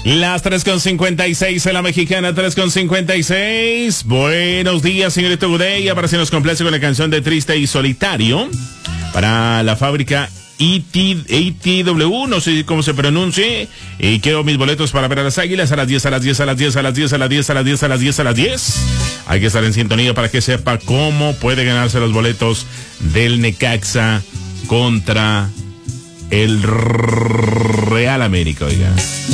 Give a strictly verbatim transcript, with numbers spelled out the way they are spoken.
Las tres con cincuenta y seis en la mexicana, tres con cincuenta y seis. Buenos días, señorita Gudey. Ahora sí nos complace con la canción de Triste y Solitario para la fábrica E T W, no sé cómo se pronuncie. Y quiero mis boletos para ver a las Águilas a las diez, a las diez, a las diez, a las diez, a las diez, a las diez, a las diez, a las diez. Hay que estar en sintonía para que sepa cómo puede ganarse los boletos del Necaxa contra el Real América, oiga.